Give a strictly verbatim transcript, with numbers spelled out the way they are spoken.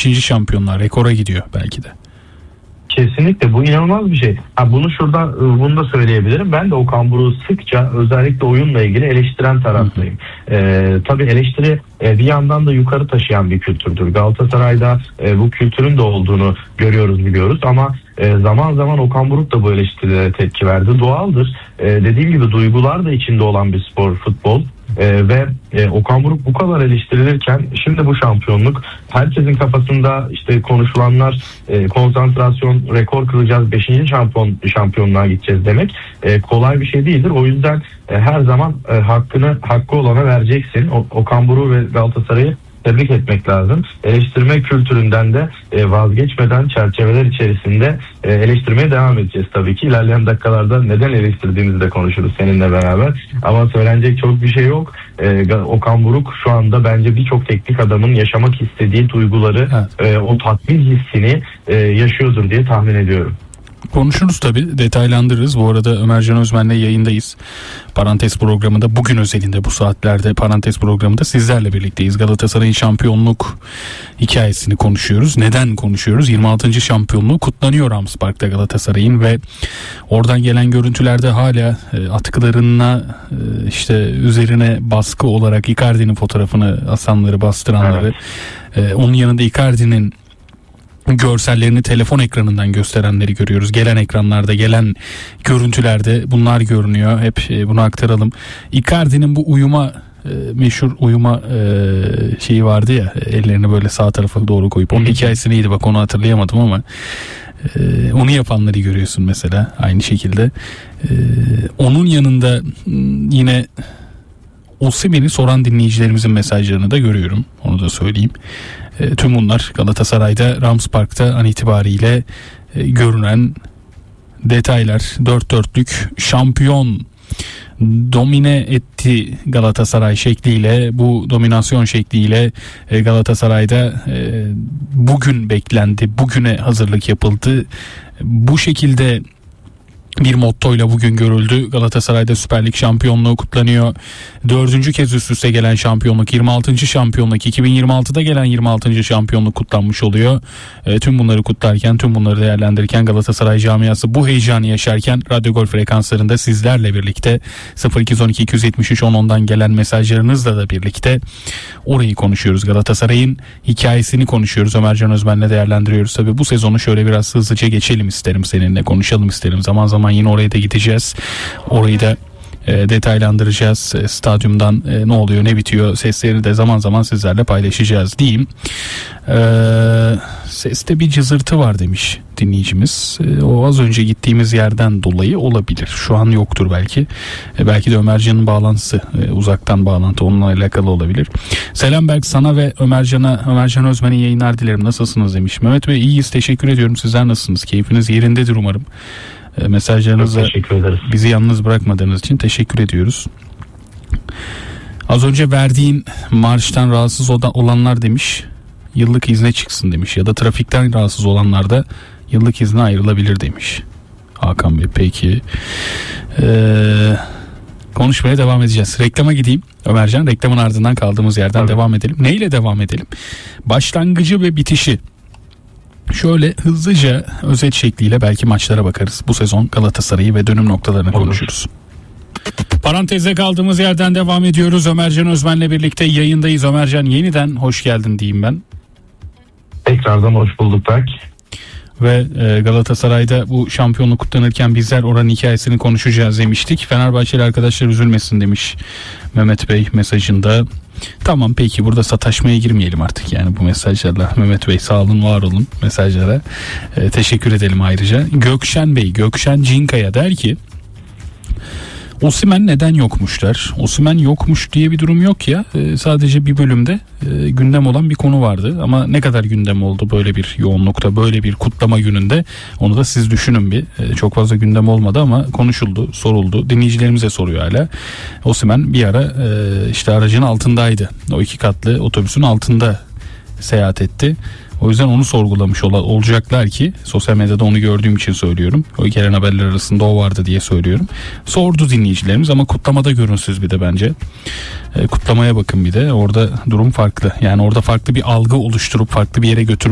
beşinci şampiyonlar rekora gidiyor belki de. Kesinlikle bu inanılmaz bir şey. Ha, bunu şurada bunu da söyleyebilirim. Ben de Okan Buruk'u sıkça özellikle oyunla ilgili eleştiren taraftayım. Ee, tabii eleştiri e, bir yandan da yukarı taşıyan bir kültürdür. Galatasaray'da e, bu kültürün de olduğunu görüyoruz, biliyoruz ama e, zaman zaman Okan Buruk da bu eleştirilere tepki verdi. Doğaldır. E, dediğim gibi duygular da içinde olan bir spor futbol. Ee, ve e, Okan Buruk bu kadar eleştirilirken şimdi bu şampiyonluk, herkesin kafasında işte konuşulanlar e, konsantrasyon, rekor kıracağız, beşinci şampiyon şampiyonluğa gideceğiz demek e, kolay bir şey değildir. O yüzden e, her zaman e, hakkını hakkı olana vereceksin. O, Okan Buruk ve Galatasaray'ı tebrik etmek lazım. Eleştirme kültüründen de e, vazgeçmeden çerçeveler içerisinde e, eleştirmeye devam edeceğiz tabii ki. İlerleyen dakikalarda neden eleştirdiğimizi de konuşuruz seninle beraber. Ama söylenecek çok bir şey yok. E, Okan Buruk şu anda bence birçok teknik adamın yaşamak istediği duyguları, evet. e, o tatmin hissini e, yaşıyordur diye tahmin ediyorum. Konuşuruz tabii, detaylandırırız. Bu arada Ömercan Özmen'le yayındayız. Parantez programında bugün özelinde bu saatlerde Parantez programında sizlerle birlikteyiz. Galatasaray'ın şampiyonluk hikayesini konuşuyoruz. Neden konuşuyoruz? yirmi altıncı şampiyonluğu kutlanıyor Rams Park'ta Galatasaray'ın ve oradan gelen görüntülerde hala atkılarına işte üzerine baskı olarak Icardi'nin fotoğrafını asanları, bastıranları, evet. Onun yanında Icardi'nin görsellerini telefon ekranından gösterenleri görüyoruz. Gelen ekranlarda, gelen görüntülerde bunlar görünüyor. Hep bunu aktaralım. Icardi'nin bu uyuma meşhur uyuma şeyi vardı ya, ellerini böyle sağ tarafa doğru koyup, onun hikayesi neydi bak, onu hatırlayamadım ama onu yapanları görüyorsun mesela aynı şekilde. Onun yanında yine Osimhen'i soran dinleyicilerimizin mesajlarını da görüyorum. Onu da söyleyeyim. E, tüm bunlar Galatasaray'da Rams Park'ta an itibariyle e, görünen detaylar. Dört dörtlük şampiyon domine etti Galatasaray şekliyle, bu dominasyon şekliyle e, Galatasaray'da e, bugün beklendi, bugüne hazırlık yapıldı. Bu şekilde bir mottoyla bugün görüldü. Galatasaray'da Süper Lig şampiyonluğu kutlanıyor. Dördüncü kez üst üste gelen şampiyonluk, yirmi altıncı şampiyonluk, iki bin yirmi altıda gelen yirmi altıncı şampiyonluk kutlanmış oluyor. E, tüm bunları kutlarken, tüm bunları değerlendirirken, Galatasaray camiası bu heyecanı yaşarken Radyo Gol frekanslarında sizlerle birlikte sıfır iki on iki iki yetmiş üç on ondan gelen mesajlarınızla da birlikte orayı konuşuyoruz. Galatasaray'ın hikayesini konuşuyoruz. Ömercan Özmen'le değerlendiriyoruz. Tabii bu sezonu şöyle biraz hızlıca geçelim isterim seninle. Konuşalım isterim. Zaman zaman yine oraya da gideceğiz. Orayı da e, detaylandıracağız. E, stadyumdan e, ne oluyor, ne bitiyor, sesleri de zaman zaman sizlerle paylaşacağız diyeyim. E, seste bir cızırtı var demiş dinleyicimiz. E, o az önce gittiğimiz yerden dolayı olabilir. Şu an yoktur belki. E, belki de Ömercan'ın bağlantısı, e, uzaktan bağlantı, onunla alakalı olabilir. Selam Berk, sana ve Ömercan'a, Ömercan Özmen'in yayınlar dilerim. Nasılsınız demiş. Mehmet Bey, iyiyiz, teşekkür ediyorum. Sizler nasılsınız? Keyfiniz yerindedir umarım. Mesajlarınızla bizi yalnız bırakmadığınız için teşekkür ediyoruz. Az önce verdiğin marştan rahatsız olanlar demiş, yıllık izne çıksın demiş, ya da trafikten rahatsız olanlar da yıllık izne ayrılabilir demiş Hakan Bey. Peki ee, konuşmaya devam edeceğiz. Reklama gideyim Ömercan, reklamın ardından kaldığımız yerden evet. devam edelim. Neyle devam edelim? Başlangıcı ve bitişi şöyle hızlıca özet şekliyle belki maçlara bakarız. Bu sezon Galatasaray'ı ve dönüm noktalarını Olur. konuşuruz. Parantezde kaldığımız yerden devam ediyoruz. Ömercan Özmen'le birlikte yayındayız. Ömercan, yeniden hoş geldin diyeyim ben. Tekrardan hoş bulduk Berk. Ve e, Galatasaray'da bu şampiyonluk kutlanırken bizler oranın hikayesini konuşacağız demiştik. Fenerbahçeli arkadaşlar üzülmesin demiş Mehmet Bey mesajında. Tamam, peki burada sataşmaya girmeyelim artık yani bu mesajlarla. Mehmet Bey sağ olun, var olun mesajlara. E, teşekkür edelim ayrıca. Gökşen Bey, Gökşen Cinkaya der ki Osimhen neden yokmuşlar? Osimhen yokmuş diye bir durum yok ya. E, sadece bir bölümde e, gündem olan bir konu vardı. Ama ne kadar gündem oldu böyle bir yoğunlukta, böyle bir kutlama gününde, onu da siz düşünün bir. E, çok fazla gündem olmadı ama konuşuldu, soruldu. Dinleyicilerimize soruyor hala. Osimhen bir ara e, işte aracın altındaydı. O iki katlı otobüsün altında seyahat etti. O yüzden onu sorgulamış ol- olacaklar ki sosyal medyada onu gördüğüm için söylüyorum. O gelen haberler arasında o vardı diye söylüyorum. Sordu dinleyicilerimiz ama kutlamada görünsüz bir de bence. E, kutlamaya bakın bir de, orada durum farklı. Yani orada farklı bir algı oluşturup farklı bir yere götürmek